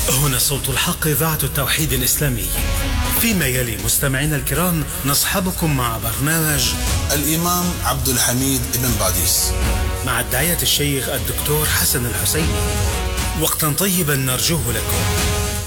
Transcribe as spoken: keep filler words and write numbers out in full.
هنا صوت الحق، إذاعة التوحيد الإسلامي. فيما يلي مستمعينا الكرام نصحبكم مع برنامج الإمام عبد الحميد بن باديس مع الداعية الشيخ الدكتور حسن الحسيني. وقتا طيبا نرجوه لكم.